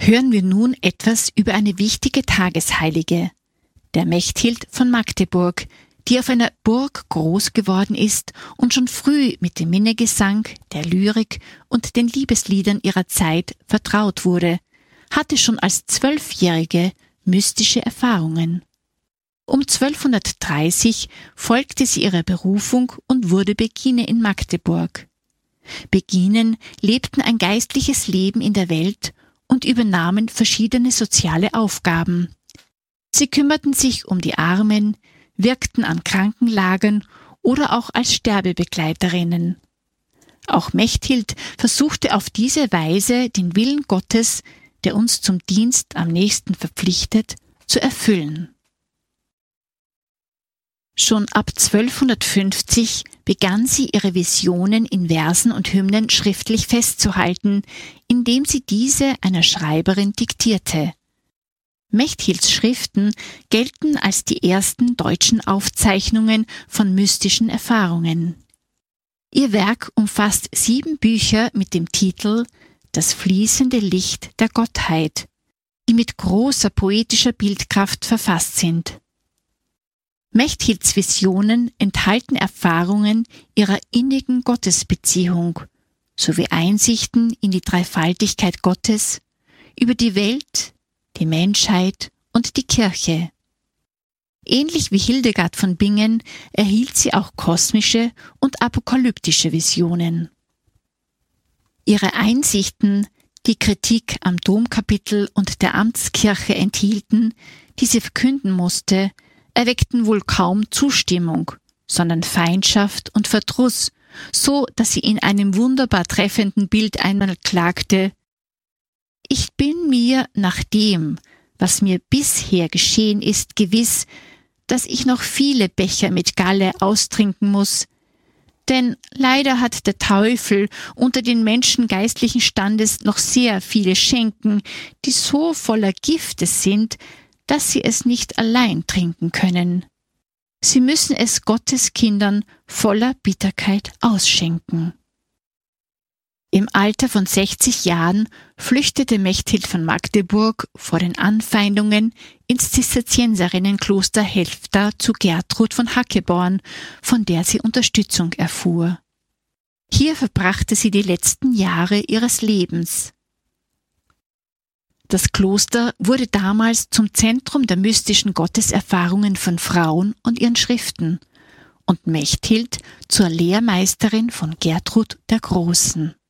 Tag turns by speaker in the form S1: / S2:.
S1: Hören wir nun etwas über eine wichtige Tagesheilige, der Mechthild von Magdeburg, die auf einer Burg groß geworden ist und schon früh mit dem Minnegesang, der Lyrik und den Liebesliedern ihrer Zeit vertraut wurde, hatte schon als 12-Jährige mystische Erfahrungen. Um 1230 folgte sie ihrer Berufung und wurde Begine in Magdeburg. Beginen lebten ein geistliches Leben in der Welt und übernahmen verschiedene soziale Aufgaben. Sie kümmerten sich um die Armen, wirkten an Krankenlagern oder auch als Sterbebegleiterinnen. Auch Mechthild versuchte auf diese Weise den Willen Gottes, der uns zum Dienst am Nächsten verpflichtet, zu erfüllen. Schon ab 1250 begann sie ihre Visionen in Versen und Hymnen schriftlich festzuhalten, indem sie diese einer Schreiberin diktierte. Mechthilds Schriften gelten als die ersten deutschen Aufzeichnungen von mystischen Erfahrungen. Ihr Werk umfasst 7 Bücher mit dem Titel »Das fließende Licht der Gottheit«, die mit großer poetischer Bildkraft verfasst sind. Mechthilds Visionen enthalten Erfahrungen ihrer innigen Gottesbeziehung sowie Einsichten in die Dreifaltigkeit Gottes, über die Welt, die Menschheit und die Kirche. Ähnlich wie Hildegard von Bingen erhielt sie auch kosmische und apokalyptische Visionen. Ihre Einsichten, die Kritik am Domkapitel und der Amtskirche enthielten, die sie verkünden musste, erweckten wohl kaum Zustimmung, sondern Feindschaft und Verdruss, so dass sie in einem wunderbar treffenden Bild einmal klagte: »Ich bin mir nach dem, was mir bisher geschehen ist, gewiss, dass ich noch viele Becher mit Galle austrinken muss. Denn leider hat der Teufel unter den Menschen geistlichen Standes noch sehr viele Schenken, die so voller Giftes sind, dass sie es nicht allein trinken können. Sie müssen es Gottes Kindern voller Bitterkeit ausschenken.« Im Alter von 60 Jahren flüchtete Mechthild von Magdeburg vor den Anfeindungen ins Zisterzienserinnenkloster Helfta zu Gertrud von Hackeborn, von der sie Unterstützung erfuhr. Hier verbrachte sie die letzten Jahre ihres Lebens. Das Kloster wurde damals zum Zentrum der mystischen Gotteserfahrungen von Frauen und ihren Schriften und Mechthild zur Lehrmeisterin von Gertrud der Großen.